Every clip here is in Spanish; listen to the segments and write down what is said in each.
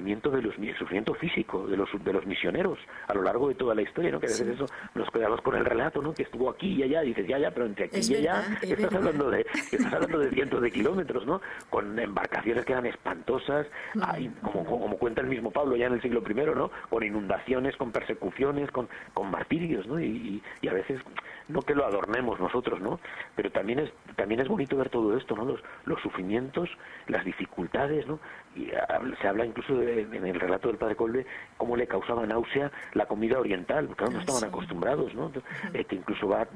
sufrimiento el sufrimiento físico de los misioneros a lo largo de toda la historia, ¿no? Que a veces eso nos quedamos con el relato, ¿no? Que estuvo aquí y allá, y dices, ya, pero entre aquí y allá estás hablando de cientos de kilómetros, ¿no? Con embarcaciones que eran espantosas, como cuenta el mismo Pablo ya en el siglo I, ¿no? Con inundaciones, con persecuciones, con martirios, ¿no? Y a veces, no que lo adornemos nosotros, ¿no? Pero también es bonito ver todo esto, ¿no? Los sufrimientos, las dificultades, ¿no? Y se habla incluso en el relato del padre Kolbe cómo le causaba náusea la comida oriental, porque no estaban acostumbrados, ¿no? Que incluso va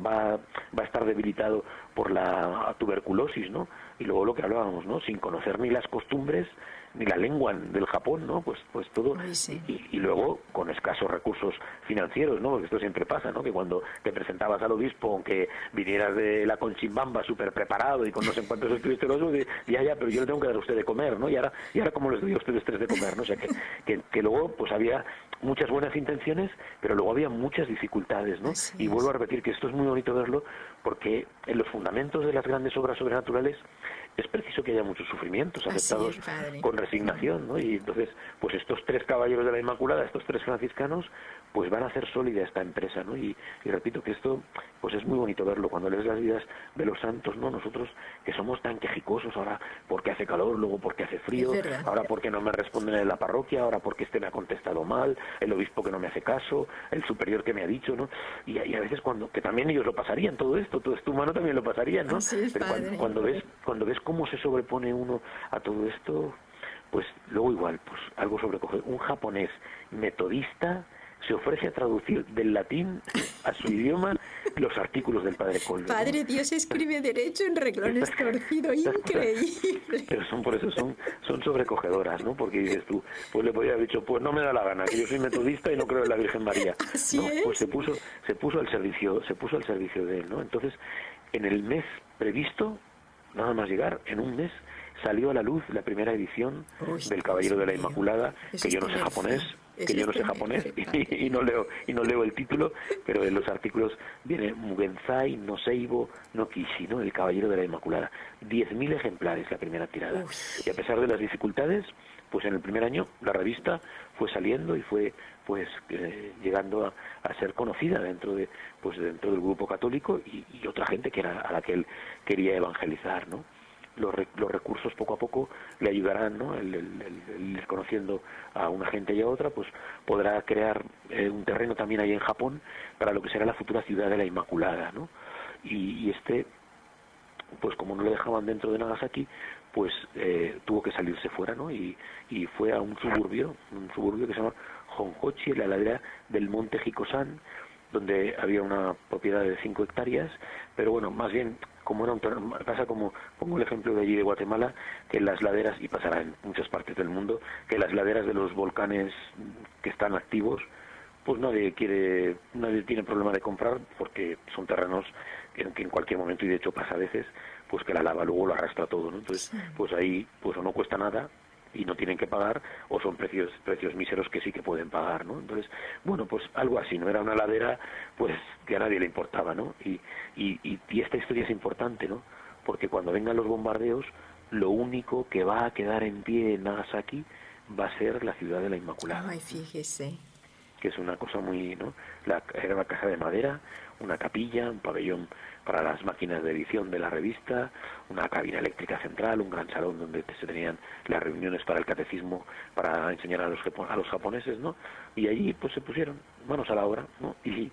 a estar debilitado por la tuberculosis, ¿no? Y luego lo que hablábamos, ¿no? Sin conocer ni las costumbres ni la lengua del Japón, ¿no? Pues todo. Y luego con escasos recursos financieros, ¿no? Porque esto siempre pasa, ¿no? Que cuando te presentabas al obispo, aunque vinieras de la Conchimbamba súper preparado y con no sé cuántos estudios teológicos, ya, pero yo le tengo que dar a usted de comer, ¿no? Y ahora cómo les doy a ustedes tres de comer, ¿no? O sea, que luego pues había muchas buenas intenciones, pero luego había muchas dificultades, ¿no? Y vuelvo a repetir que esto es muy bonito verlo, porque en los fundamentos de las grandes obras sobrenaturales es preciso que haya muchos sufrimientos aceptados con resignación, ¿no? Y entonces, pues estos tres caballeros de la Inmaculada, estos tres franciscanos, pues van a hacer sólida esta empresa, ¿no? Y repito que esto, pues es muy bonito verlo cuando lees las vidas de los santos, ¿no? Nosotros que somos tan quejicosos ahora porque hace calor, luego porque hace frío, ahora porque no me responden en la parroquia, ahora porque este me ha contestado mal, el obispo que no me hace caso, el superior que me ha dicho, ¿no? Y a veces que también ellos lo pasarían, todo esto humano también lo pasarían, ¿no? Pero cuando ves cómo se sobrepone uno a todo esto, pues luego igual, pues algo sobrecoge. Un japonés metodista se ofrece a traducir del latín a su idioma los artículos del padre Kolbe, ¿no? Padre Dios escribe derecho en renglones torcido, increíble. Pero por eso son sobrecogedoras, ¿no? Porque dices tú, pues le podría haber dicho, pues no me da la gana, que yo soy metodista y no creo en la Virgen María. Así es. Pues se puso al servicio de él, ¿no? Entonces, en el mes previsto, nada más llegar, en un mes salió a la luz la primera edición del Caballero de la Inmaculada, que yo no sé japonés, y no leo el título, pero en los artículos viene Mugenzai no Seibo no Kishi, ¿no? El Caballero de la Inmaculada. 10.000 ejemplares la primera tirada. Y a pesar de las dificultades, pues en el primer año la revista fue saliendo y fue llegando a ser conocida dentro del grupo católico y otra gente que era a la que él quería evangelizar, ¿no? Los recursos poco a poco le ayudarán, ¿no? El ir conociendo a una gente y a otra, pues podrá crear un terreno también ahí en Japón para lo que será la futura ciudad de la Inmaculada, ¿no? Y pues como no le dejaban dentro de Nagasaki, pues tuvo que salirse fuera, ¿no? Y fue a un suburbio que se llama Honkochi, en la ladera del monte Hikosan, donde había una propiedad de 5 hectáreas, pero bueno, más bien como era pasa como, pongo el ejemplo de allí de Guatemala, que las laderas, y pasará en muchas partes del mundo, que las laderas de los volcanes que están activos, pues nadie tiene problema de comprar, porque son terrenos que en cualquier momento, y de hecho pasa a veces, pues que la lava luego lo arrastra todo, ¿no? Entonces, pues ahí, pues o no cuesta nada, y no tienen que pagar, o son precios míseros que sí que pueden pagar, ¿no? Entonces, bueno, pues algo así, no era una ladera pues que a nadie le importaba, ¿no? Y esta historia es importante, ¿no? Porque cuando vengan los bombardeos, lo único que va a quedar en pie en Nagasaki va a ser la ciudad de la Inmaculada. Ay, fíjese. Que es una cosa muy, ¿no? Era una casa de madera, una capilla, un pabellón para las máquinas de edición de la revista, una cabina eléctrica central, un gran salón donde se tenían las reuniones para el catecismo, para enseñar a los japoneses, ¿no? Y allí pues se pusieron manos a la obra, ¿no? Y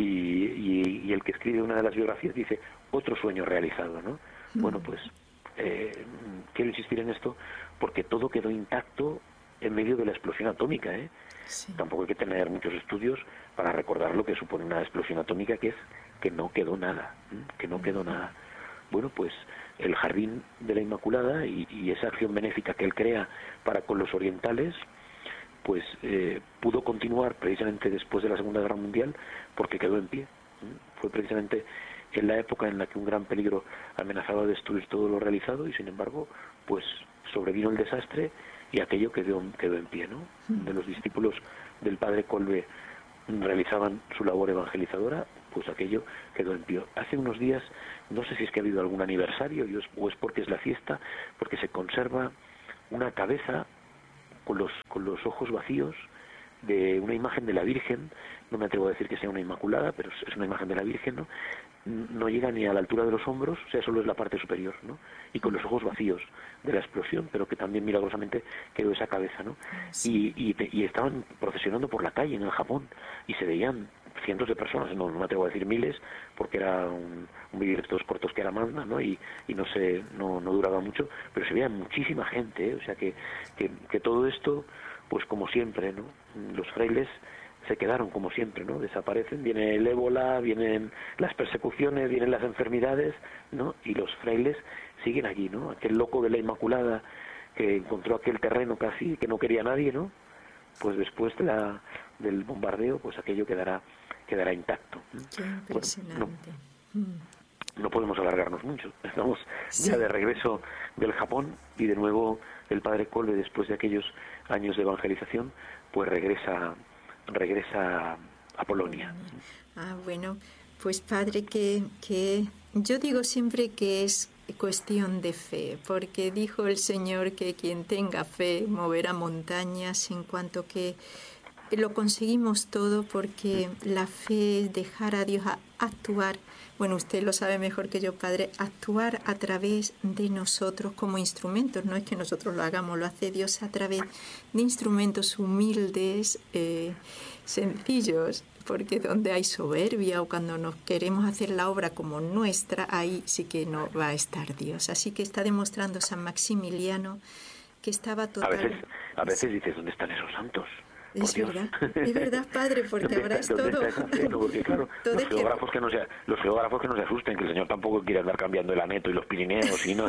el que escribe una de las biografías dice, otro sueño realizado, ¿no? Bueno, pues quiero insistir en esto porque todo quedó intacto en medio de la explosión atómica, ¿eh? Sí. Tampoco hay que tener muchos estudios para recordar lo que supone una explosión atómica, que es que no quedó nada, Bueno, pues el Jardín de la Inmaculada y esa acción benéfica que él crea para con los orientales, pues pudo continuar precisamente después de la Segunda Guerra Mundial, porque quedó en pie. Fue precisamente en la época en la que un gran peligro amenazaba destruir todo lo realizado, y sin embargo, pues sobrevino el desastre y aquello quedó en pie, ¿no? De los discípulos del padre Kolbe realizaban su labor evangelizadora, pues aquello quedó en pie. Hace unos días, no sé si es que ha habido algún aniversario o es porque es la fiesta, porque se conserva una cabeza con los ojos vacíos, de una imagen de la Virgen. No me atrevo a decir que sea una Inmaculada, pero es una imagen de la Virgen, ¿no? No llega ni a la altura de los hombros, o sea, solo es la parte superior, ¿no? Y con los ojos vacíos de la explosión, pero que también milagrosamente quedó esa cabeza, ¿no? Sí. Y estaban procesionando por la calle en el Japón, y se veían cientos de personas, no me atrevo a decir miles, porque era un vídeo de estos cortos que era manda, ¿no? Y no duraba mucho, pero se veía muchísima gente, ¿eh? O sea, que todo esto, pues como siempre, ¿no? Los frailes se quedaron como siempre, ¿no? Desaparecen, viene el ébola, vienen las persecuciones, vienen las enfermedades, ¿no? Y los frailes siguen allí, ¿no? Aquel loco de la Inmaculada que encontró aquel terreno casi que no quería nadie, ¿no? Pues después del bombardeo, pues aquello quedará intacto. Qué impresionante. Bueno, no podemos alargarnos mucho. Estamos ya de regreso del Japón y de nuevo el padre Kolbe, después de aquellos años de evangelización, pues regresa a Polonia. Bueno, pues padre, que yo digo siempre que es cuestión de fe, porque dijo el Señor que quien tenga fe moverá montañas, en cuanto que lo conseguimos todo, porque la fe es dejar a Dios actuar. Bueno, usted lo sabe mejor que yo, padre, actuar a través de nosotros como instrumentos. No es que nosotros lo hagamos, lo hace Dios a través de instrumentos humildes, sencillos, porque donde hay soberbia o cuando nos queremos hacer la obra como nuestra, ahí sí que no va a estar Dios. Así que está demostrando San Maximiliano que estaba total... A veces dices, ¿dónde están esos santos? Es verdad, padre, porque ahora es todo. Porque claro, los geógrafos que no se asusten, que el Señor tampoco quiere andar cambiando el Aneto y los Pirineos, y no,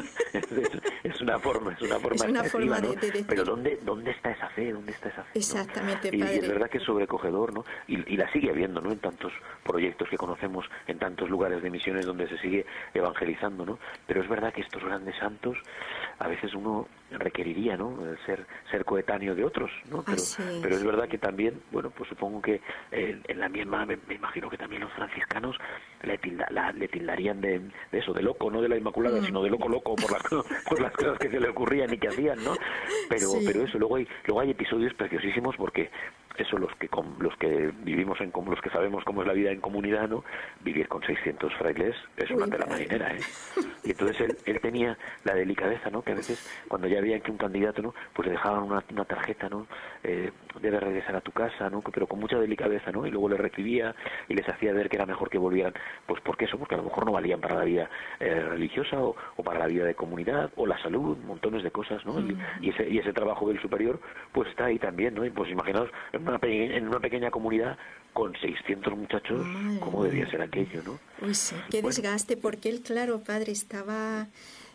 es una forma ¿no? de decir. Pero ¿dónde está esa fe? ¿Dónde está esa fe? Exactamente, ¿no? padre. Y es verdad que es sobrecogedor, ¿no? Y la sigue habiendo, ¿no? En tantos proyectos que conocemos, en tantos lugares de misiones donde se sigue evangelizando, ¿no? Pero es verdad que estos grandes santos, a veces uno requeriría, ¿no? Ser coetáneo de otros, ¿no? Pero es verdad que también, bueno, pues supongo que en la misma, me imagino que también los franciscanos le tildarían de eso, de loco, no de la Inmaculada, sino de loco por las cosas que se le ocurrían y que hacían, ¿no? Pero eso, luego hay episodios preciosísimos, porque eso, los que vivimos los que sabemos cómo es la vida en comunidad, ¿no? Vivir con 600 frailes es una tela marinera, ¿eh? Y entonces él tenía la delicadeza, ¿no? Que a veces cuando ya veían que un candidato, ¿no? Pues le dejaban una tarjeta, ¿no? Debe regresar a tu casa, ¿no? Pero con mucha delicadeza, ¿no? Y luego le recibía y les hacía ver que era mejor que volvieran. Pues porque a lo mejor no valían para la vida religiosa o para la vida de comunidad o la salud, montones de cosas, ¿no? Y ese trabajo del superior pues está ahí también, ¿no? Y pues imaginaos en una pequeña comunidad con 600 muchachos, ¿cómo debía ser aquello, no? Uy, sí, qué desgaste, porque él, claro, padre, estaba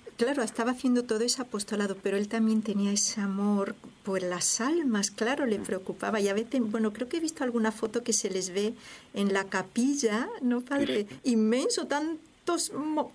haciendo todo ese apostolado, pero él también tenía ese amor por las almas, claro, le preocupaba. Y a veces, bueno, creo que he visto alguna foto que se les ve en la capilla, ¿no, padre? Inmenso, tantos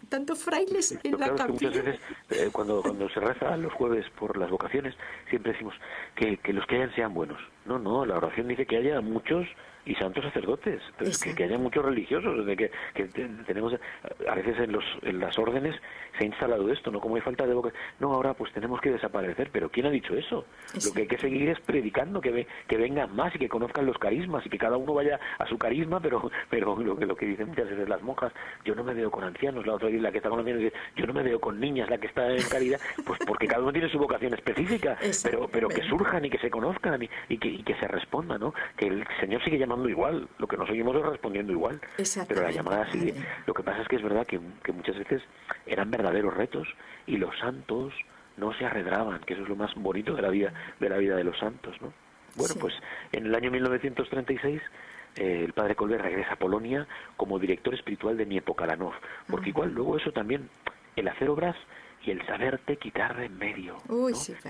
frailes en la capilla. Muchas veces, cuando se reza los jueves por las vocaciones, siempre decimos que los que hayan sean buenos. No, la oración dice que haya muchos y santos sacerdotes, pero que haya muchos religiosos, de que tenemos a veces en las órdenes se ha instalado esto, no como hay falta de vocación, no, ahora pues tenemos que desaparecer, pero ¿quién ha dicho eso? Lo que hay que seguir es predicando, que vengan más y que conozcan los carismas y que cada uno vaya a su carisma, pero lo que dicen muchas veces las monjas, yo no me veo con ancianos, la otra la que está con ancianos dice, yo no me veo con niñas, la que está en caridad, pues porque cada uno tiene su vocación específica, pero que surjan y que se conozcan y que se respondan, ¿no? Que el Señor sigue llamando igual, lo que nos seguimos es respondiendo igual, pero la llamada sigue. Lo que pasa es que es verdad que muchas veces eran verdaderos retos y los santos no se arredraban, que eso es lo más bonito de la vida de los santos, ¿no? Bueno, pues en el año 1936 el padre Kolbe regresa a Polonia como director espiritual de Niepokalanów, porque igual luego eso también, el hacer obras y el saberte quitar en medio, ¿no?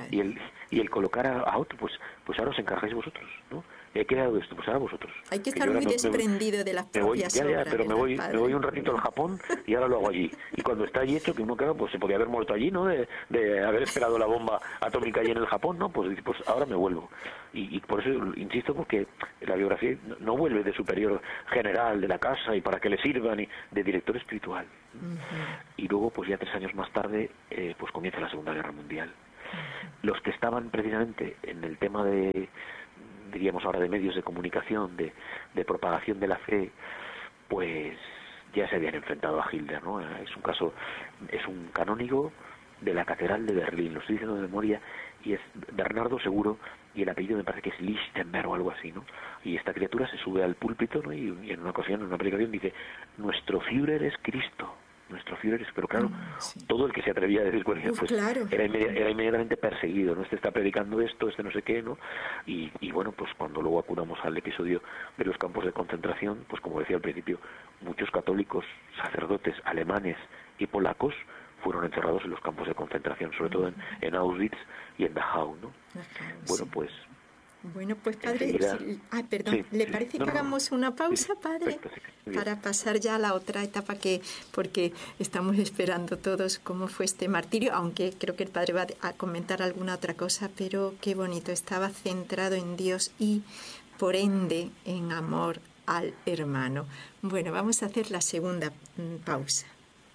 y el colocar a otro, pues ahora os encargáis vosotros, ¿no? He creado esto, pues ahora vosotros. Hay que estar muy desprendido de las propias obras. Pero me voy un ratito al Japón y ahora lo hago allí. Y cuando está allí hecho, que uno claro, pues se podía haber muerto allí, ¿no? De haber esperado la bomba atómica allí en el Japón, ¿no? Pues ahora me vuelvo. Y por eso insisto, porque la biografía no vuelve de superior general de la casa y para que le sirvan, y de director espiritual. Y luego, pues ya 3 años más tarde, pues comienza la Segunda Guerra Mundial. Los que estaban precisamente en el tema de, diríamos ahora, de medios de comunicación, de propagación de la fe, pues ya se habían enfrentado a Hitler, ¿no? Es un canónigo de la Catedral de Berlín, lo estoy diciendo de memoria, y es Bernardo Seguro, y el apellido me parece que es Lichtenberg o algo así, ¿no? Y esta criatura se sube al púlpito, ¿no? Y en una ocasión, en una predicación, dice: nuestro Führer es Cristo. Nuestro Führer es, pero claro, todo el que se atrevía a decir, pues claro, era inmediatamente perseguido, ¿no? Este está predicando esto, este no sé qué, ¿no? Y bueno, pues cuando luego acudamos al episodio de los campos de concentración, pues como decía al principio, muchos católicos, sacerdotes alemanes y polacos fueron encerrados en los campos de concentración, sobre todo en Auschwitz y en Dachau, ¿no? Bueno, pues... Bueno, pues padre, perdón, ¿le parece que hagamos una pausa, padre? Para pasar ya a la otra etapa, porque estamos esperando todos cómo fue este martirio, aunque creo que el padre va a comentar alguna otra cosa, pero qué bonito, estaba centrado en Dios y por ende en amor al hermano. Bueno, vamos a hacer la segunda pausa.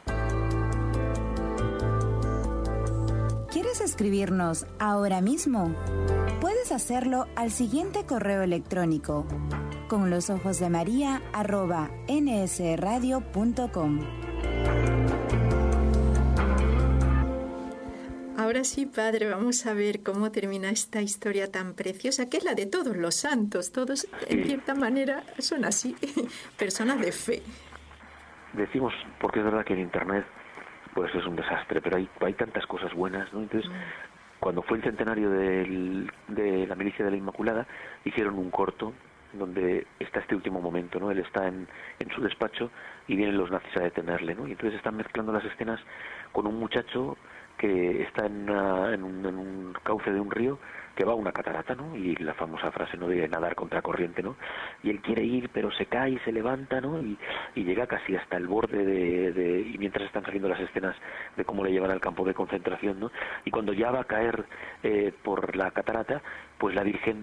¿Quieres escribirnos ahora mismo? Puedes hacerlo al siguiente correo electrónico: conlosojosdemaria@nsradio.com. Ahora sí, padre, vamos a ver cómo termina esta historia tan preciosa, que es la de todos los santos. Todos, en cierta manera, son así, personas de fe. Decimos, porque es verdad que en Internet pues es un desastre, pero hay tantas cosas buenas, ¿no? Entonces, cuando fue el centenario de la milicia de la Inmaculada, hicieron un corto donde está este último momento, ¿no? Él está en su despacho y vienen los nazis a detenerle, ¿no? Y entonces están mezclando las escenas con un muchacho que está en un cauce de un río que va a una catarata, ¿no? Y la famosa frase, ¿no?, de nadar contra corriente, ¿no? Y él quiere ir, pero se cae y se levanta, ¿no? Y llega casi hasta el borde y mientras están saliendo las escenas de cómo le llevan al campo de concentración, ¿no? Y cuando ya va a caer por la catarata, pues la Virgen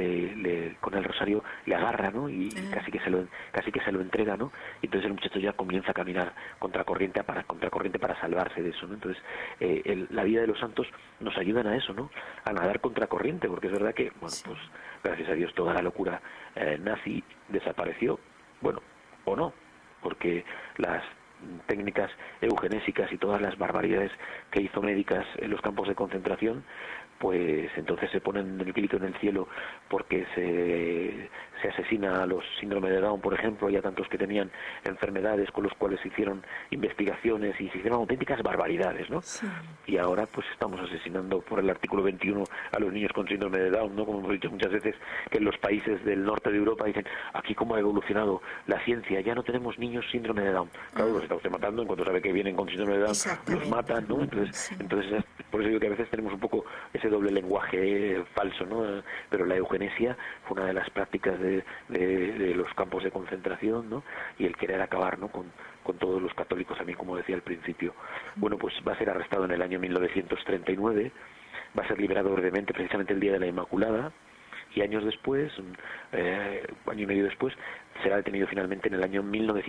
con el rosario le agarra, ¿no? Y casi que se lo entrega, ¿no? Y entonces el muchacho ya comienza a caminar contracorriente para salvarse de eso, ¿no? Entonces la vida de los santos nos ayudan a eso, ¿no? A nadar contracorriente, porque es verdad que, bueno, pues gracias a Dios toda la locura nazi desapareció, bueno, o no, porque las técnicas eugenésicas y todas las barbaridades que hizo médicas en los campos de concentración, pues entonces se ponen el grito en el cielo porque se asesina a los síndrome de Down, por ejemplo, y a tantos que tenían enfermedades con los cuales se hicieron investigaciones y se hicieron auténticas barbaridades, ¿no? Sí. Y ahora pues estamos asesinando por el artículo 21 a los niños con síndrome de Down, ¿no? Como hemos dicho muchas veces, que en los países del norte de Europa dicen, aquí cómo ha evolucionado la ciencia, ya no tenemos niños síndrome de Down. Claro, los está usted matando, en cuanto sabe que vienen con síndrome de Down, los matan, ¿no? Entonces por eso digo que a veces tenemos un poco ese doble lenguaje falso, ¿no? Pero la eugenesia fue una de las prácticas de los campos de concentración, ¿no? Y el querer acabar, ¿no?, con todos los católicos, a mí, como decía al principio. Bueno, pues va a ser arrestado en el año 1939, va a ser liberado brevemente precisamente el día de la Inmaculada, y años después, año y medio después, será detenido finalmente en el año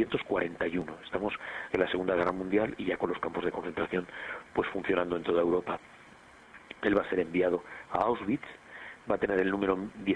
1941. Estamos en la Segunda Guerra Mundial y ya con los campos de concentración pues funcionando en toda Europa. Él va a ser enviado a Auschwitz, va a tener el número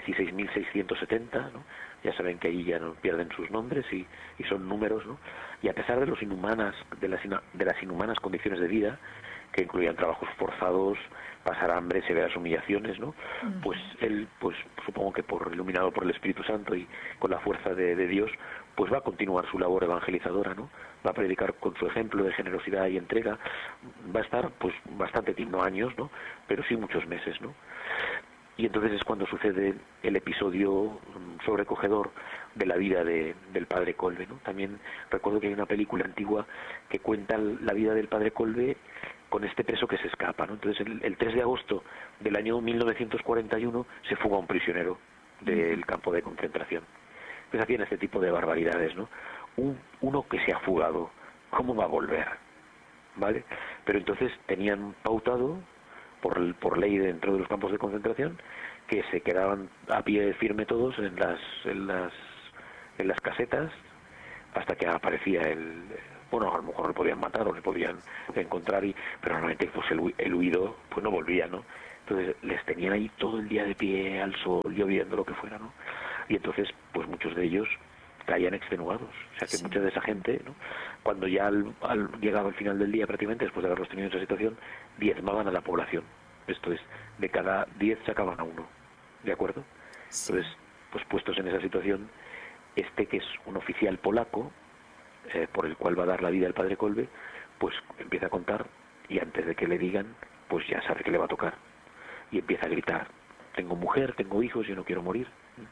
16.670, ¿no? Ya saben que ahí ya no pierden sus nombres y son números, ¿no? Y a pesar de las inhumanas condiciones de vida, que incluían trabajos forzados, pasar hambre, severas humillaciones, ¿no? Pues él, pues supongo que iluminado por el Espíritu Santo y con la fuerza de Dios, pues va a continuar su labor evangelizadora, ¿no? Va a predicar con su ejemplo de generosidad y entrega. Va a estar, pues, bastante tiempo, no años, ¿no?, pero sí muchos meses, ¿no? Y entonces es cuando sucede el episodio sobrecogedor de la vida del padre Kolbe, ¿no? También recuerdo que hay una película antigua que cuenta la vida del padre Kolbe con este preso que se escapa, ¿no? Entonces el 3 de agosto del año 1941 se fuga un prisionero del campo de concentración. Pues hacían este tipo de barbaridades, ¿no? Uno que se ha fugado, ¿cómo va a volver? ¿Vale? Pero entonces tenían pautado por ley dentro de los campos de concentración que se quedaban a pie firme todos en las casetas hasta que aparecía bueno, a lo mejor le podían matar o le podían encontrar, pero normalmente pues el huido pues no volvía, ¿no? Entonces les tenían ahí todo el día de pie al sol, lloviendo, lo que fuera, ¿no? Y entonces pues muchos de ellos caían extenuados, o sea que mucha de esa gente, ¿no?, cuando ya llegaba el final del día prácticamente, después de haberlos tenido en esa situación, diezmaban a la población. Esto es, de cada 10 sacaban a uno, ¿de acuerdo? Sí. Entonces, pues puestos en esa situación, que es un oficial polaco, por el cual va a dar la vida el padre Kolbe, pues empieza a contar, y antes de que le digan, pues ya sabe que le va a tocar, y empieza a gritar: tengo mujer, tengo hijos, yo no quiero morir.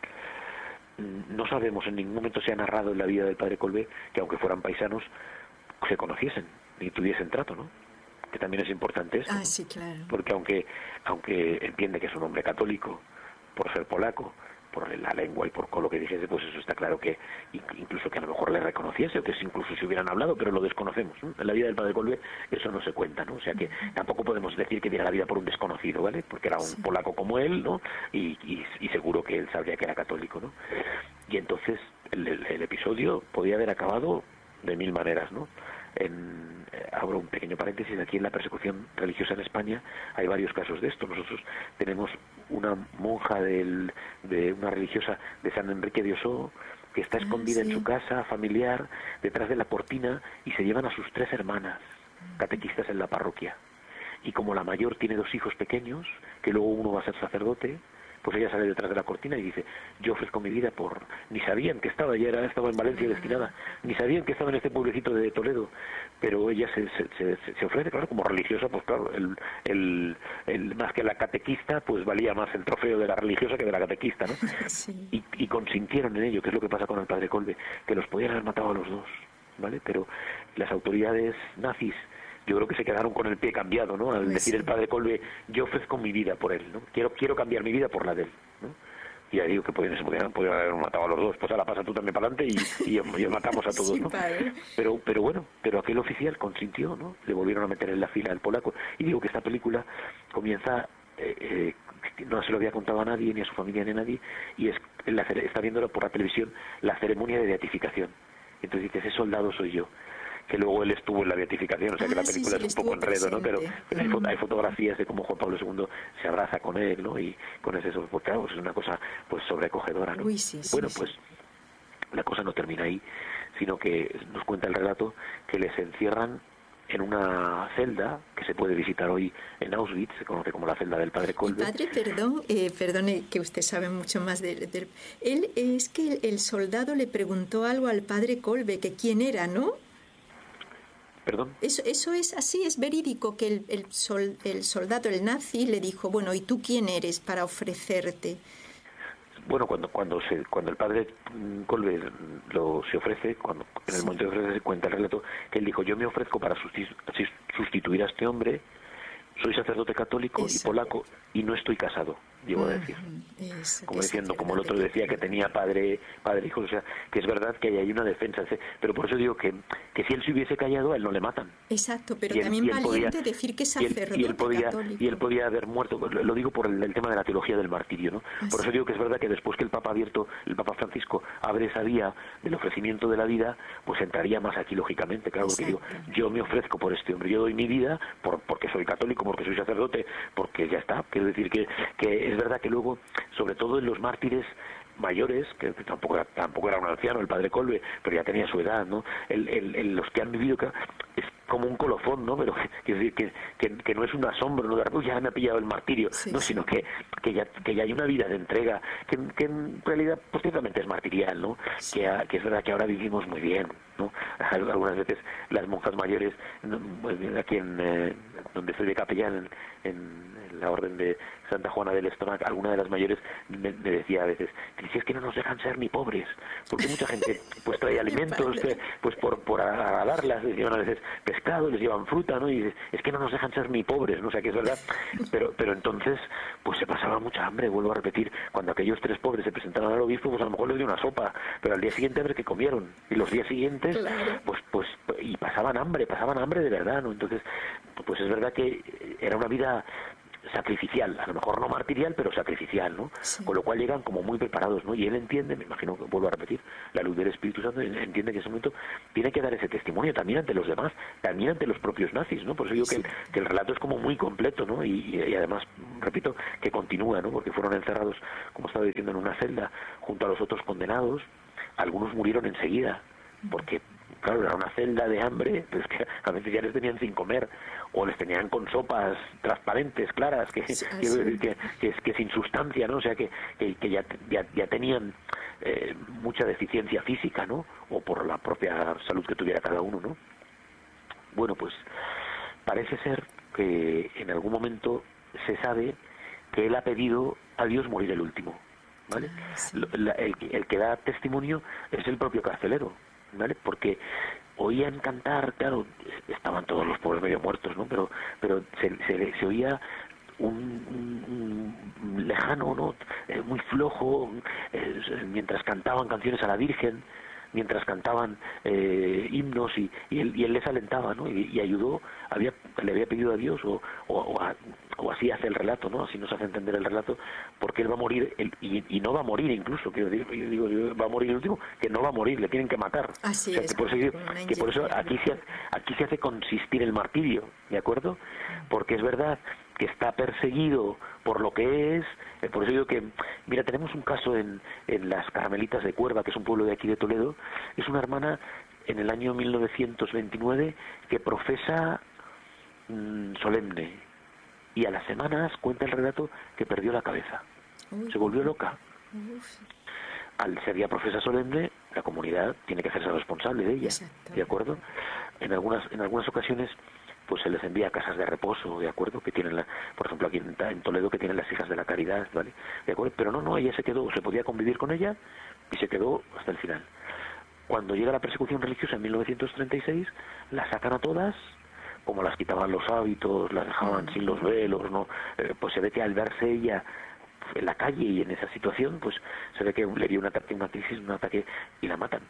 No sabemos, en ningún momento se ha narrado en la vida del padre Kolbe que aunque fueran paisanos se conociesen ni tuviesen trato, ¿no? Que también es importante esto, ¿no? Sí, claro. Porque aunque entiende que es un hombre católico por ser polaco, por la lengua y por lo que dijese, pues eso está claro, que incluso que a lo mejor le reconociese, o que incluso si hubieran hablado, pero lo desconocemos, ¿no? En la vida del padre Kolbe eso no se cuenta, ¿no? O sea que tampoco podemos decir que diera la vida por un desconocido, ¿vale? Porque era un polaco como él, ¿no? Y seguro que él sabría que era católico, ¿no? Y entonces el episodio podía haber acabado de mil maneras, ¿no? Abro un pequeño paréntesis: aquí en la persecución religiosa en España hay varios casos de esto. Nosotros tenemos una monja de una religiosa de San Enrique de Ossó que está escondida en su casa familiar detrás de la cortina, y se llevan a sus 3 hermanas catequistas en la parroquia, y como la mayor tiene 2 hijos pequeños, que luego uno va a ser sacerdote, pues ella sale detrás de la cortina y dice: yo ofrezco mi vida por... Ni sabían que estaba en Valencia destinada, ni sabían que estaba en este pueblecito de Toledo, pero ella se ofrece, claro, como religiosa, pues claro, más que la catequista, pues valía más el trofeo de la religiosa que de la catequista, ¿no? Sí. Y consintieron en ello, que es lo que pasa con el padre Kolbe, que los podían haber matado a los dos, ¿vale? Pero las autoridades nazis, yo creo que se quedaron con el pie cambiado, ¿no? Al decir el padre Kolbe: yo ofrezco mi vida por él, ¿no? Quiero cambiar mi vida por la de él, ¿no? Y ya digo que podían haber matado a los dos, pues ahora pasa tú también para adelante y matamos a todos, ¿no? Pero bueno, aquel oficial consintió, ¿no? Le volvieron a meter en la fila al polaco. Y digo que esta película comienza, no se lo había contado a nadie, ni a su familia, ni a nadie, y está viéndolo por la televisión, la ceremonia de beatificación. Entonces dice: ese soldado soy yo. Que luego él estuvo en la beatificación, o sea que la película es un poco enredo, ¿no? Pero hay fotografías de cómo Juan Pablo II se abraza con él, ¿no? Y con ese, pues claro, es una cosa pues sobrecogedora, ¿no? Pues la cosa no termina ahí, sino que nos cuenta el relato que les encierran en una celda que se puede visitar hoy en Auschwitz, se conoce como la celda del padre Kolbe. Padre, perdone, que usted sabe mucho más de él. Es que el soldado le preguntó algo al padre Kolbe, que quién era, ¿no? ¿Perdón? Eso es así, es verídico, que el soldado, el nazi, le dijo: bueno, ¿y tú quién eres para ofrecerte? Bueno, cuando el padre Kolbe se ofrece, en el momento de ofrecerse, cuenta el relato que él dijo: yo me ofrezco para sustituir a este hombre, soy sacerdote católico y polaco, y no estoy casado, llevo a decir. Como diciendo, como el otro decía que tenía padre hijos, o sea, que es verdad que hay una defensa, pero por eso digo que si él se hubiese callado, a él no le matan. Exacto, pero también valiente decir que es sacerdote católico. Y él podía haber muerto, lo digo por el tema de la teología del martirio, ¿no? Por eso digo que es verdad que después que el Papa Francisco abre esa vía del ofrecimiento de la vida, pues entraría más aquí lógicamente, claro, porque digo, yo me ofrezco por este hombre, yo doy mi vida porque soy católico, porque soy sacerdote, porque ya está. Quiero decir que es verdad que luego, sobre todo en los mártires mayores, que tampoco era un anciano el padre Kolbe, pero ya tenía su edad, ¿no? Los que han vivido, es como un colofón, ¿no? Pero quiero decir que no es un asombro, ¿no? De ya me ha pillado el martirio, ¿no? Sino que ya hay una vida de entrega que en realidad pues ciertamente es martirial, ¿no? Que es verdad que ahora vivimos muy bien, ¿no? Algunas veces las monjas mayores, aquí donde estoy de capellán, en la orden de Santa Juana del Estómago, alguna de las mayores me decía a veces: si es que no nos dejan ser ni pobres, porque mucha gente pues trae alimentos pues por agradarlas, les llevan a veces pescado, les llevan fruta, ¿no? Y es que no nos dejan ser ni pobres, ¿no? O sea que es verdad, pero entonces pues se pasaba mucha hambre, vuelvo a repetir, cuando aquellos 3 pobres se presentaron al obispo, pues a lo mejor les dio una sopa, pero al día siguiente a ver qué comieron, y los días siguientes pues y pasaban hambre de verdad, ¿no? Entonces pues es verdad que era una vida sacrificial, a lo mejor no martirial, pero sacrificial, ¿no? Sí. Con lo cual llegan como muy preparados, ¿no? Y él entiende, me imagino que vuelvo a repetir, la luz del Espíritu Santo, entiende que en ese momento tiene que dar ese testimonio también ante los demás, también ante los propios nazis, ¿no? Por eso digo que el relato es como muy completo, ¿no? Y además, repito, que continúa, ¿no? Porque fueron encerrados, como estaba diciendo, en una celda junto a los otros condenados. Algunos murieron enseguida, porque claro, era una celda de hambre, pues que a veces ya les tenían sin comer, o les tenían con sopas transparentes, claras, que sin sustancia, ¿no? O sea, que ya tenían mucha deficiencia física, ¿no? O por la propia salud que tuviera cada uno, ¿no? Bueno, pues parece ser que en algún momento se sabe que él ha pedido a Dios morir el último, ¿vale? Sí. El que da testimonio es el propio carcelero, ¿vale? Porque oían cantar, claro, estaban todos los pobres medio muertos, ¿no? Pero se oía un lejano, ¿no? Muy flojo, mientras cantaban canciones a la Virgen, mientras cantaban himnos y él les alentaba, ¿no? Y ayudó, le había pedido a Dios o así hace el relato, ¿no? Así nos hace entender el relato, porque él va a morir y no va a morir incluso, quiero decir, yo digo, va a morir el último, que no va a morir, le tienen que matar. Así o sea, es. Que por eso aquí se hace consistir el martirio, ¿de acuerdo? Porque es verdad que está perseguido por lo que es. Por eso digo que, mira, tenemos un caso en las Carmelitas de Cuerva, que es un pueblo de aquí de Toledo. Es una hermana en el año 1929 que profesa solemne, y a las semanas cuenta el relato que perdió la cabeza. Se volvió loca. Al ser ya profesa solemne, la comunidad tiene que hacerse responsable de ella. Exacto. ¿De acuerdo? En algunas ocasiones pues se les envía a casas de reposo, ¿de acuerdo? Que tienen, por ejemplo, aquí en Toledo, que tienen las hijas de la caridad, ¿vale? ¿De acuerdo? Pero no, ella se quedó, se podía convivir con ella y se quedó hasta el final. Cuando llega la persecución religiosa en 1936, las sacan a todas, como las quitaban los hábitos, las dejaban sin los velos, ¿no? Pues se ve que al verse ella en la calle y en esa situación, pues se ve que le dio una crisis, un ataque, y la matan.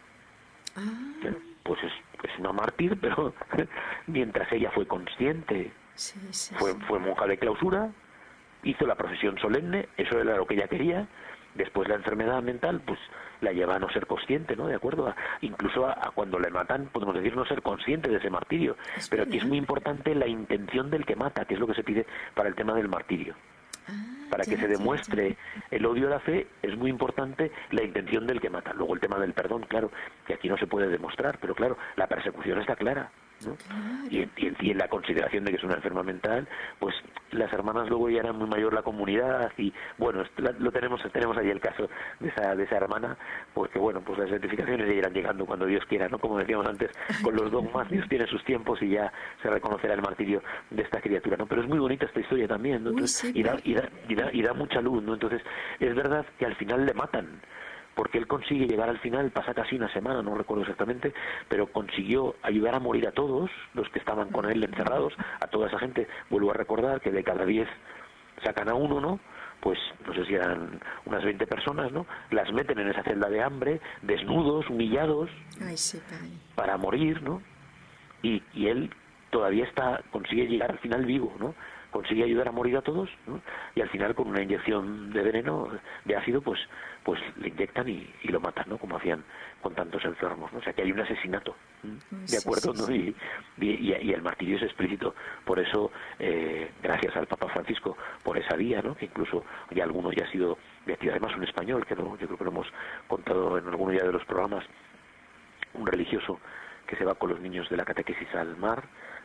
Pues es una mártir, pero mientras ella fue consciente, fue monja de clausura, hizo la procesión solemne, eso era lo que ella quería. Después la enfermedad mental pues la lleva a no ser consciente, ¿no? De acuerdo, incluso a cuando le matan podemos decir no ser consciente de ese martirio. Pero aquí es muy importante la intención del que mata, que es lo que se pide para el tema del martirio. Para que se demuestre el odio a la fe es muy importante la intención del que mata. Luego el tema del perdón, claro, que aquí no se puede demostrar, pero claro, la persecución está clara, ¿no? Y en la consideración de que es una enferma mental, pues las hermanas luego ya eran muy mayor la comunidad y bueno, lo tenemos ahí el caso de esa hermana, porque bueno, pues las identificaciones ya irán llegando cuando Dios quiera, ¿no? Como decíamos antes, con los dogmas Dios tiene sus tiempos y ya se reconocerá el martirio de esta criatura, ¿no? Pero es muy bonita esta historia también, ¿no? Entonces, y da mucha luz, ¿no? Entonces es verdad que al final le matan, porque él consigue llegar al final, pasa casi una semana, no recuerdo exactamente, pero consiguió ayudar a morir a todos los que estaban con él encerrados, a toda esa gente. Vuelvo a recordar que de cada 10 sacan a uno, ¿no? Pues no sé si eran unas 20 personas, ¿no? Las meten en esa celda de hambre, desnudos, humillados, para morir, ¿no? Y él todavía consigue llegar al final vivo, ¿no? Consigue ayudar a morir a todos, ¿no? Y al final con una inyección de veneno, de ácido, pues le inyectan y lo matan, ¿no? Como hacían con tantos enfermos, ¿no? O sea que hay un asesinato, ¿de acuerdo? ¿No? Y el martirio es explícito. Por eso, gracias al Papa Francisco, por esa vía, ¿no? Que incluso ya alguno ya ha sido beatificado, además un español, que yo creo que lo hemos contado en alguno ya de los programas, un religioso que se va con los niños de la catequesis al mar,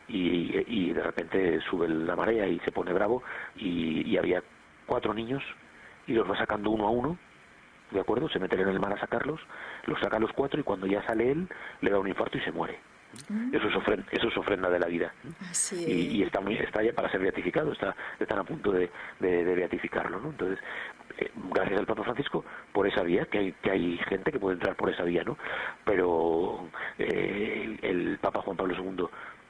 y de repente sube la marea y se pone bravo y había 4 niños y los va sacando uno a uno, ¿de acuerdo? Se meten en el mar a sacarlos, los saca a los 4 y cuando ya sale él le da un infarto y se muere. Eso es ofrenda de la vida. Y está ya para ser beatificado, están a punto de beatificarlo, ¿no? Entonces, gracias al Papa Francisco por esa vía, que hay gente que puede entrar por esa vía, ¿no? Pero el Papa Juan Pablo II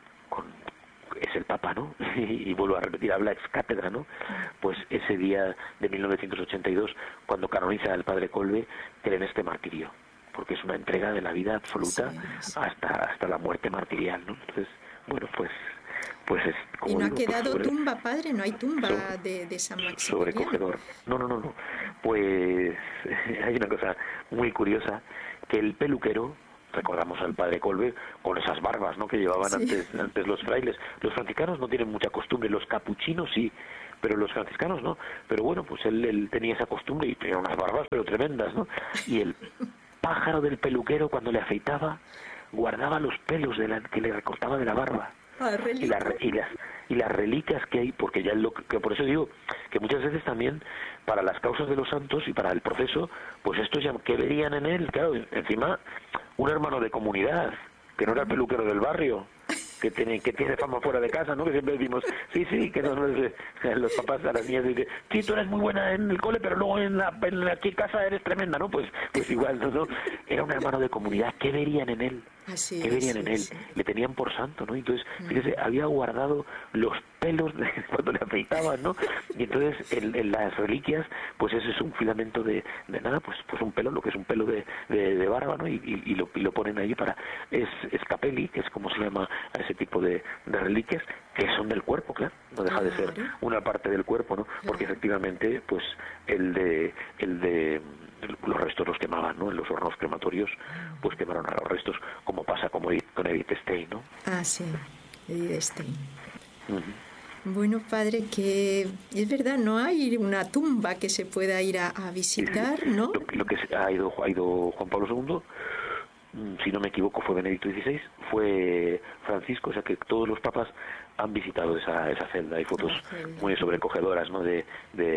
es el Papa, ¿no? Y vuelvo a repetir, habla ex cátedra, ¿no? Pues ese día de 1982, cuando canoniza al Padre Kolbe, cree en este martirio, porque es una entrega de la vida absoluta hasta la muerte martirial, ¿no? Entonces, bueno, pues pues es como y no digo, ha quedado pues tumba, padre, no hay tumba de San Maximiliano. Sobrecogedor. No. Pues hay una cosa muy curiosa, que el peluquero, recordamos al padre Kolbe con esas barbas, ¿no?, que llevaban antes los frailes. Los franciscanos no tienen mucha costumbre, los capuchinos sí, pero los franciscanos no. Pero bueno, pues él tenía esa costumbre y tenía unas barbas pero tremendas, ¿no? Y el pájaro del peluquero, cuando le afeitaba, guardaba los pelos que le recortaba de la barba. Y las reliquias que hay, porque ya que por eso digo que muchas veces también para las causas de los santos y para el proceso, pues estos ya que verían en él, claro, encima un hermano de comunidad, que no era el peluquero del barrio, que tiene fama fuera de casa, ¿no? Que siempre decimos, sí, que los papás a las niñas dicen, sí, tú eres muy buena en el cole, pero luego en la casa eres tremenda, ¿no? Pues igual, ¿no? Era un hermano de comunidad. ¿Qué verían en él? ¿Qué verían en él? Sí. Le tenían por santo, ¿no? Entonces, fíjese, había guardado los pelos cuando le afeitaban, ¿no? Y entonces en las reliquias, pues ese es un filamento de nada, pues un pelo, lo que es un pelo de barba, ¿no? Y lo ponen ahí es capelli, que es como se llama a ese tipo de reliquias, que son del cuerpo, claro, no deja de ser una parte del cuerpo, ¿no? Porque efectivamente, pues el de los restos los quemaban, ¿no? En los hornos crematorios, pues quemaron a los restos, como pasa con Edith Stein, ¿no? Ah, sí, Edith Stein. Bueno, padre, que es verdad, no hay una tumba que se pueda ir a visitar, ¿no? Lo que ha ido Juan Pablo II, si no me equivoco fue Benedicto XVI, fue Francisco, o sea que todos los papas han visitado esa celda. Hay fotos muy sobrecogedoras, ¿no?, de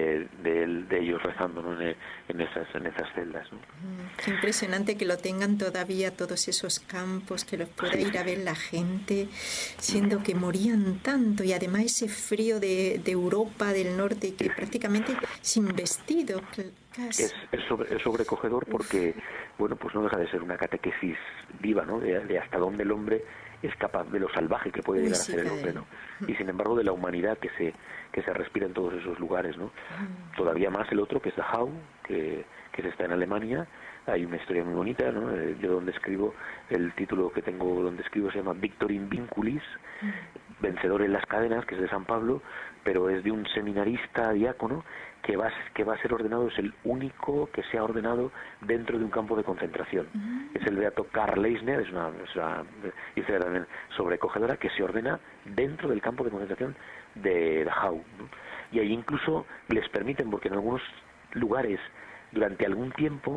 ellos rezando, ¿no?, en esas celdas, ¿no? Qué impresionante que lo tengan todavía todos esos campos, que los pueda ir a ver la gente, siendo que morían tanto, y además ese frío de Europa del norte, que prácticamente sin vestido. Es sobrecogedor porque, bueno, pues no deja de ser una catequesis viva, ¿no?, de hasta dónde el hombre es capaz, de lo salvaje que puede llegar a ser el hombre, ¿no? Y sin embargo de la humanidad que se respira en todos esos lugares, ¿no? Todavía más el otro, que es Dachau, que se está en Alemania. Hay una historia muy bonita, ¿no? Yo donde escribo, el título que tengo donde escribo se llama Victor in Vinculis, vencedor en las cadenas, que es de San Pablo, pero es de un seminarista diácono que va a ser ordenado, es el único que se ha ordenado dentro de un campo de concentración. Es el beato Karl Leisner, es una historia también sobrecogedora, que se ordena dentro del campo de concentración de Dachau, ¿no? Y ahí incluso les permiten, porque en algunos lugares durante algún tiempo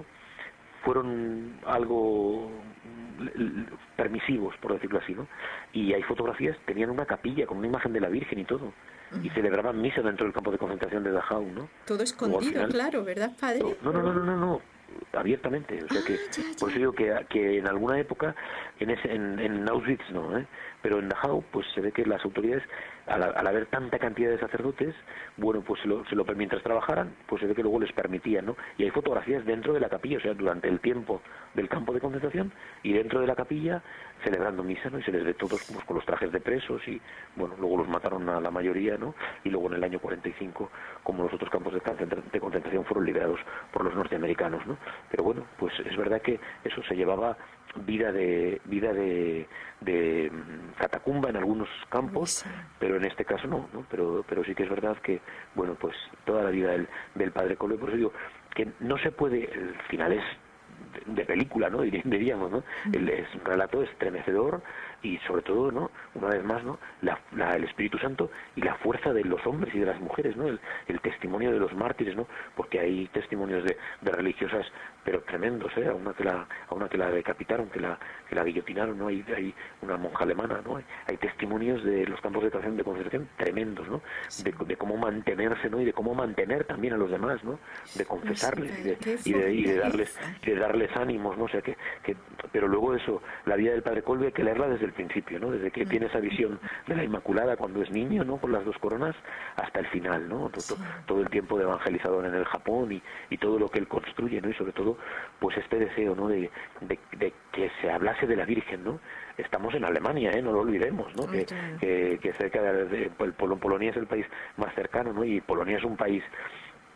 fueron algo permisivos, por decirlo así, ¿no? Y hay fotografías, tenían una capilla con una imagen de la Virgen y todo, y celebraban misa dentro del campo de concentración de Dachau, ¿no? Todo escondido, claro, ¿verdad, padre? No, abiertamente, o sea que por eso digo que en alguna época en Auschwitz no, pero en Dachau pues se ve que las autoridades al haber tanta cantidad de sacerdotes, bueno, pues mientras trabajaran, pues se ve que luego les permitían, ¿no? Y hay fotografías dentro de la capilla, o sea, durante el tiempo del campo de concentración y dentro de la capilla celebrando misa, ¿no? Y se les ve todos pues, con los trajes de presos y, bueno, luego los mataron a la mayoría, ¿no? Y luego en el año 45, como los otros campos de concentración fueron liberados por los norteamericanos, ¿no? Pero bueno, pues es verdad que eso se llevaba vida de catacumba en algunos campos, pero en este caso no, pero sí que es verdad que, bueno, pues toda la vida del padre Kolbe, por eso digo que no se puede, el final es de película, ¿no?, diríamos, ¿no? El relato estremecedor y sobre todo, ¿no?, una vez más, ¿no?, el Espíritu Santo y la fuerza de los hombres y de las mujeres, ¿no?, el testimonio de los mártires, ¿no?, porque hay testimonios de religiosas pero tremendos, a una que la decapitaron, que la guillotinaron, ¿no? Hay una monja alemana, ¿no? Hay testimonios de los campos de concentración tremendos, ¿no? De cómo mantenerse, ¿no? Y de cómo mantener también a los demás, ¿no? De confesarles y de darles ánimos, ¿no? O sea que pero luego eso, la vida del padre Kolbe hay que leerla desde el principio, ¿no? Desde que tiene esa visión de la Inmaculada cuando es niño, ¿no?, con las dos coronas, hasta el final, ¿no? Todo el tiempo de evangelizador en el Japón y todo lo que él construye, ¿no? Y sobre todo pues este deseo, ¿no?, de que se hablase de la Virgen, ¿no? Estamos en Alemania, no lo olvidemos, ¿no? Que cerca de Polonia es el país más cercano, ¿no? Y Polonia es un país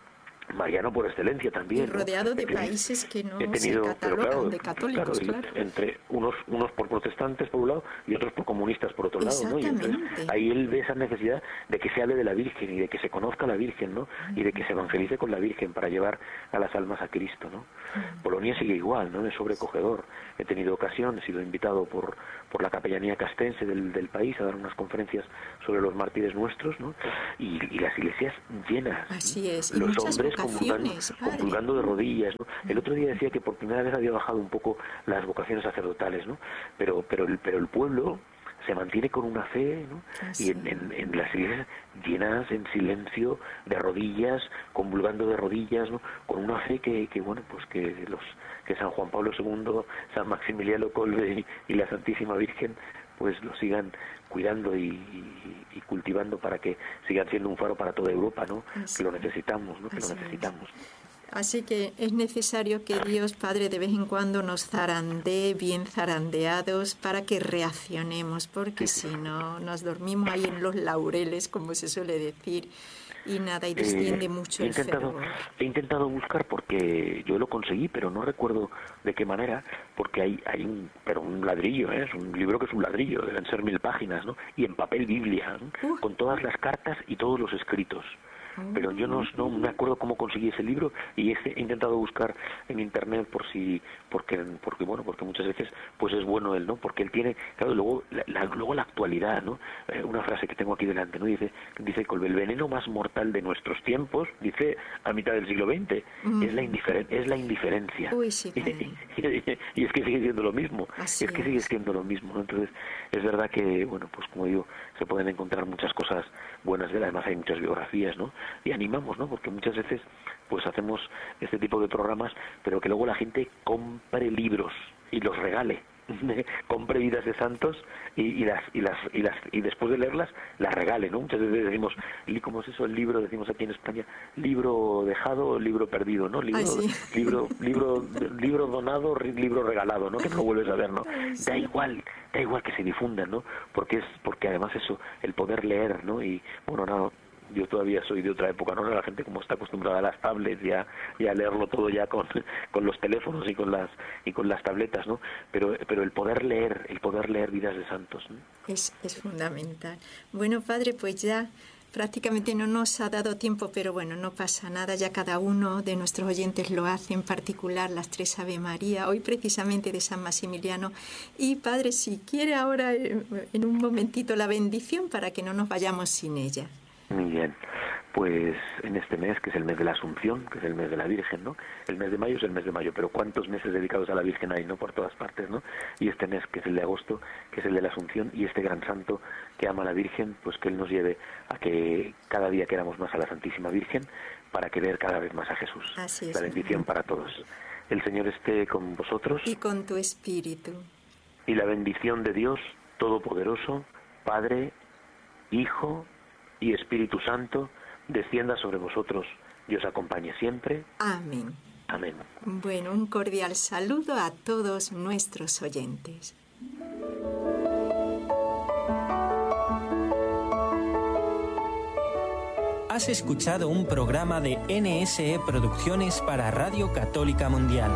mariano por excelencia también. Y rodeado de países que no se catalogan de católicos, claro. Entre unos por protestantes por un lado y otros por comunistas por otro lado, ¿no? Y entonces ahí él ve esa necesidad de que se hable de la Virgen y de que se conozca a la Virgen, ¿no? Y de que se evangelice con la Virgen para llevar a las almas a Cristo, ¿no? Polonia sigue igual, ¿no? Es sobrecogedor. He tenido ocasión, he sido invitado por la capellanía castense del país a dar unas conferencias sobre los mártires nuestros, ¿no? Y las iglesias llenas. Así es. Los hombres comulgando de rodillas, ¿no? El otro día decía que por primera vez había bajado un poco las vocaciones sacerdotales, ¿no? Pero el pueblo se mantiene con una fe, ¿no? Y en las iglesias llenas en silencio, de rodillas, convulgando de rodillas, ¿no? Con una fe que bueno, pues que San Juan Pablo II, San Maximiliano Kolbe y la Santísima Virgen pues lo sigan cuidando y cultivando para que sigan siendo un faro para toda Europa, ¿no? Que lo necesitamos, ¿no? Que lo necesitamos. Así que es necesario que Dios Padre de vez en cuando nos zarandee bien zarandeados para que reaccionemos, porque si no nos dormimos ahí en los laureles, como se suele decir, y nada, y desciende mucho el fervor. He intentado buscar, porque yo lo conseguí, pero no recuerdo de qué manera, porque hay un ladrillo, ¿eh? Es un libro que es un ladrillo, deben ser 1000 páginas, ¿no? Y en papel Biblia, ¿no? Con todas las cartas y todos los escritos. Pero yo no me acuerdo cómo conseguí ese libro y he intentado buscar en internet porque muchas veces pues es bueno él, ¿no? Porque él tiene, claro, luego la actualidad, ¿no? Una frase que tengo aquí delante, ¿no? Dice Kolbe, el veneno más mortal de nuestros tiempos, dice a mitad del siglo XX, es la indiferencia. Uy, sí, y es que sigue siendo lo mismo. Sigue siendo lo mismo, ¿no? Entonces es verdad que, bueno, pues como digo, se pueden encontrar muchas cosas buenas de él, además hay muchas biografías, ¿no? Y animamos, ¿no? Porque muchas veces pues hacemos este tipo de programas, pero que luego la gente compre libros y los regale. Compre vidas de santos y después de leerlas las regale, ¿no? Muchas veces decimos, ¿cómo es eso el libro? Decimos aquí en España, libro dejado, libro perdido, ¿no? Libro donado, libro regalado, ¿no? Que no lo vuelves a ver, ¿no? Da igual que se difundan, ¿no? Porque además eso, el poder leer, ¿no? Y bueno, no, yo todavía soy de otra época, ¿no? La gente como está acostumbrada a las tablets y a leerlo todo ya con los teléfonos y con las tabletas, ¿no? Pero el poder leer vidas de santos, ¿no? Es fundamental. Bueno, Padre, pues ya prácticamente no nos ha dado tiempo, pero bueno, no pasa nada, ya cada uno de nuestros oyentes lo hace, en particular las 3 Ave María, hoy precisamente de San Maximiliano. Y Padre, si quiere ahora en un momentito la bendición para que no nos vayamos sin ella. Muy bien, pues en este mes, que es el mes de la Asunción, que es el mes de la Virgen, ¿no? El mes de mayo es el mes de mayo, pero ¿cuántos meses dedicados a la Virgen hay, no? Por todas partes, ¿no? Y este mes, que es el de agosto, que es el de la Asunción, y este gran santo que ama a la Virgen, pues que Él nos lleve a que cada día queramos más a la Santísima Virgen, para querer cada vez más a Jesús. Así es. La bendición para todos. El Señor esté con vosotros. Y con tu espíritu. Y la bendición de Dios Todopoderoso, Padre, Hijo y Espíritu Santo, descienda sobre vosotros y os acompañe siempre. Amén. Amén. Bueno, un cordial saludo a todos nuestros oyentes. Has escuchado un programa de NSE Producciones para Radio Católica Mundial.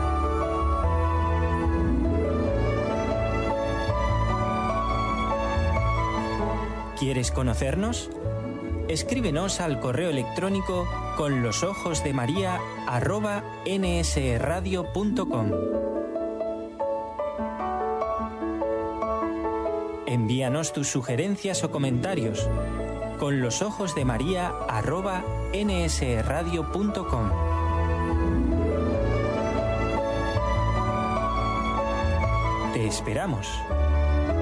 ¿Quieres conocernos? Escríbenos al correo electrónico conlosojosdemaria@nsradio.com. Envíanos tus sugerencias o comentarios conlosojosdemaria@nsradio.com. Te esperamos.